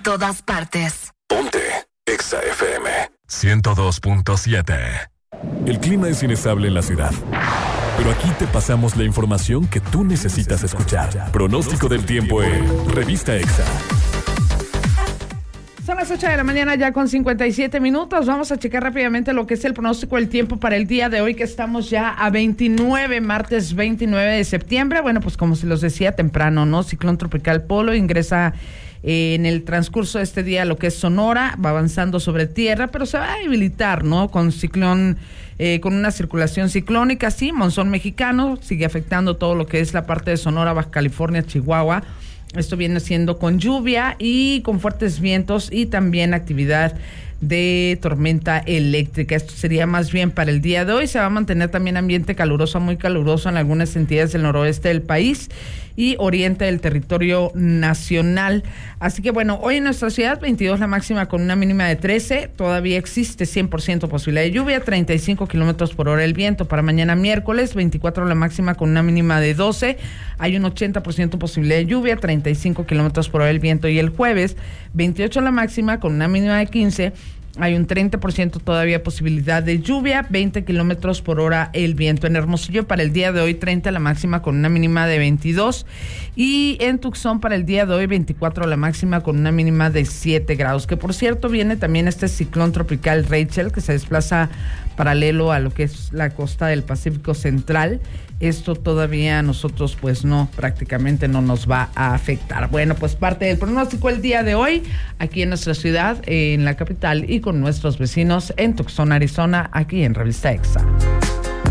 todas partes. Ponte Exa FM 102.7. El clima es inestable en la ciudad, pero aquí te pasamos la información que tú necesitas escuchar. Pronóstico del tiempo en Revista Exa. Son las 8 de la mañana ya con 57 minutos. Vamos a checar rápidamente lo que es el pronóstico del tiempo para el día de hoy, que estamos ya a 29, martes 29 de septiembre. Bueno, pues como se los decía temprano, ¿no? Ciclón tropical Polo ingresa en el transcurso de este día lo que es Sonora, va avanzando sobre tierra, pero se va a debilitar, ¿no? Con ciclón, con una circulación ciclónica, sí, monzón mexicano, sigue afectando todo lo que es la parte de Sonora, Baja California, Chihuahua. Esto viene siendo con lluvia y con fuertes vientos y también actividad de tormenta eléctrica. Esto sería más bien para el día de hoy. Se va a mantener también ambiente caluroso, muy caluroso en algunas entidades del noroeste del país y oriente del territorio nacional. Así que bueno, hoy en nuestra ciudad 22 la máxima con una mínima de 13. Todavía existe 100% posibilidad de lluvia, 35 kilómetros por hora el viento. Para mañana miércoles 24 la máxima con una mínima de 12. Hay un 80% posibilidad de lluvia, 35 kilómetros por hora el viento. Y el jueves 28 la máxima con una mínima de 15. Hay un 30% todavía posibilidad de lluvia, 20 kilómetros por hora el viento. En Hermosillo para el día de hoy 30 la máxima con una mínima de 22. Y en Tucson para el día de hoy 24 la máxima con una mínima de 7 grados. Que por cierto viene también este ciclón tropical Rachel, que se desplaza paralelo a lo que es la costa del Pacífico Central. Esto todavía a nosotros pues no, prácticamente no nos va a afectar. Bueno, pues parte del pronóstico el día de hoy aquí en nuestra ciudad, en la capital y con nuestros vecinos en Tucson, Arizona, aquí en Revista Exa.